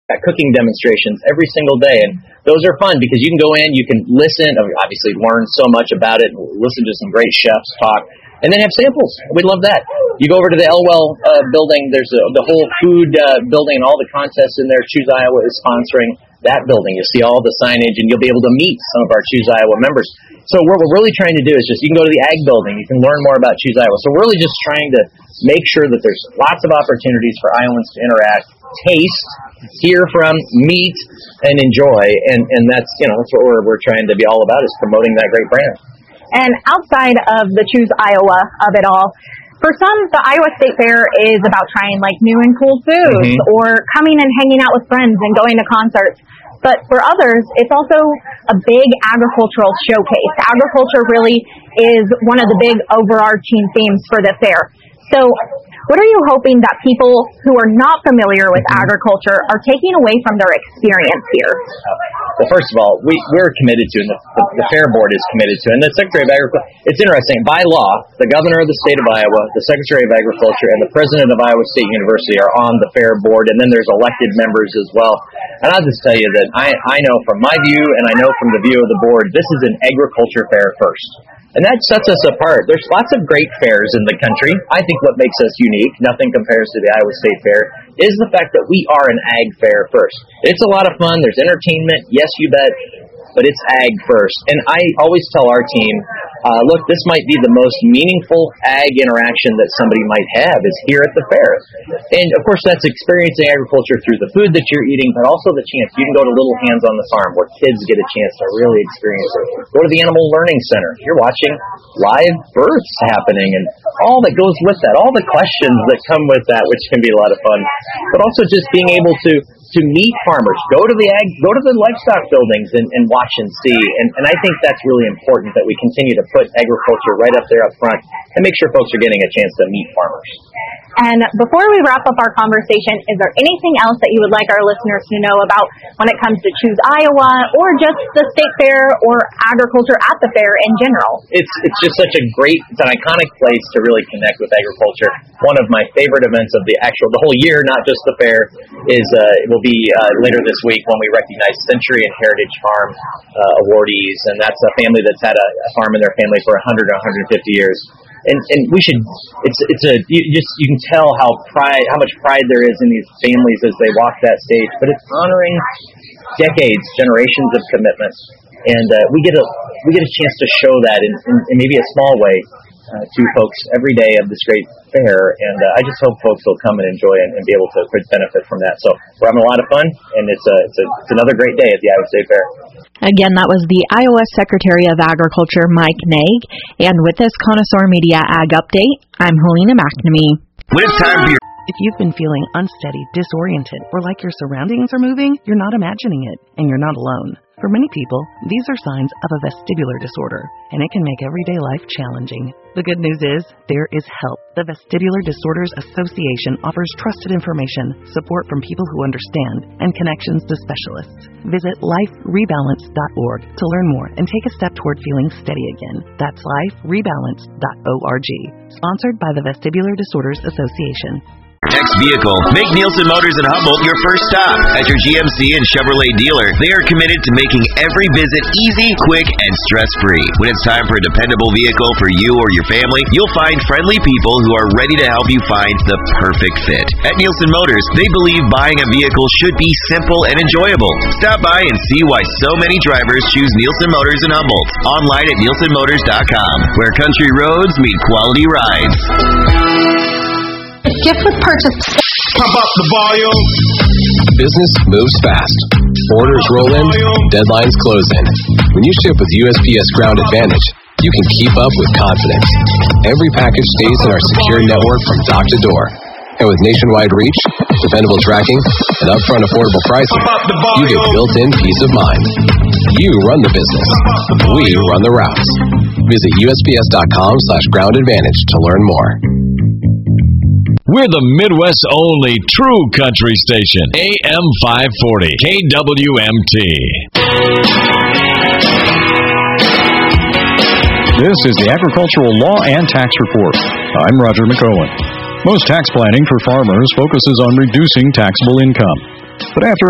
cooking demonstrations every single day, and those are fun because you can go in, you can listen, obviously learn so much about it, listen to some great chefs talk, and then have samples. We love that. You go over to the Elwell building, there's the whole food building and all the contests in there. Choose Iowa is sponsoring that building. You'll see all the signage, and you'll be able to meet some of our Choose Iowa members. So what we're really trying to do is you can go to the Ag building, you can learn more about Choose Iowa. So we're really just trying to make sure that there's lots of opportunities for Iowans to interact, taste, hear from, meet, and enjoy, and that's what we're trying to be all about, is promoting that great brand. And outside of the Choose Iowa of it all, for some, the Iowa State Fair is about trying new and cool foods, or coming and hanging out with friends and going to concerts. But for others, it's also a big agricultural showcase. Agriculture really is one of the big overarching themes for the fair. So what are you hoping that people who are not familiar with agriculture are taking away from their experience here? Well, first of all, we're committed to, and the Fair Board is committed to, and the Secretary of Agriculture, it's interesting, by law, the Governor of the State of Iowa, the Secretary of Agriculture, and the President of Iowa State University are on the Fair Board, and then there's elected members as well. And I'll just tell you that I know from my view, and I know from the view of the board, this is an agriculture fair first. And that sets us apart. There's lots of great fairs in the country. I think what makes us unique, nothing compares to the Iowa State Fair, is the fact that we are an ag fair first. It's a lot of fun. There's entertainment. Yes, you bet. But it's ag first. And I always tell our team, look, this might be the most meaningful ag interaction that somebody might have is here at the fair. And, of course, that's experiencing agriculture through the food that you're eating, but also the chance. You can go to Little Hands on the Farm where kids get a chance to really experience it. Go to the Animal Learning Center. You're watching live births happening and all that goes with that, all the questions that come with that, which can be a lot of fun. But also just being able to meet farmers, go to the livestock buildings and watch and see. And I think that's really important that we continue to put agriculture right up there up front and make sure folks are getting a chance to meet farmers. And before we wrap up our conversation, is there anything else that you would like our listeners to know about when it comes to Choose Iowa or just the state fair or agriculture at the fair in general? It's just such it's an iconic place to really connect with agriculture. One of my favorite events of the whole year, not just the fair, will be later this week when we recognize Century and Heritage Farm awardees, and that's a family that's had a farm in their family for 100 or 150 years. And we should. You can tell how much pride there is in these families as they walk that stage. But it's honoring decades, generations of commitment, and we get a chance to show that in maybe a small way to folks every day of this great fair. And I just hope folks will come and enjoy and be able to benefit from that. So we're having a lot of fun, and it's another great day at the Iowa State Fair. Again, that was the Iowa Secretary of Agriculture, Mike Naig. And with this Connoisseur Media Ag Update, I'm Helena McNamee. When it's time for your... If you've been feeling unsteady, disoriented, or like your surroundings are moving, you're not imagining it, and you're not alone. For many people, these are signs of a vestibular disorder, and it can make everyday life challenging. The good news is, there is help. The Vestibular Disorders Association offers trusted information, support from people who understand, and connections to specialists. Visit liferebalance.org to learn more and take a step toward feeling steady again. That's liferebalance.org. Sponsored by the Vestibular Disorders Association. Next vehicle. Make Nielsen Motors in Humboldt your first stop. As your GMC and Chevrolet dealer, they are committed to making every visit easy, quick, and stress-free. When it's time for a dependable vehicle for you or your family, you'll find friendly people who are ready to help you find the perfect fit. At Nielsen Motors, they believe buying a vehicle should be simple and enjoyable. Stop by and see why so many drivers choose Nielsen Motors in Humboldt. Online at nielsenmotors.com, where country roads meet quality rides. Gift with purchase. Pump up the volume. Business moves fast. Orders roll in, deadlines close in. When you ship with USPS Ground Advantage, you can keep up with confidence. Every package stays in our secure network from dock to door. And with nationwide reach, dependable tracking, and upfront affordable pricing, you get built-in peace of mind. You run the business. We run the routes. Visit USPS.com/groundadvantage to learn more. We're the Midwest's only true country station, AM 540, KWMT. This is the Agricultural Law and Tax Report. I'm Roger McCowan. Most tax planning for farmers focuses on reducing taxable income. But after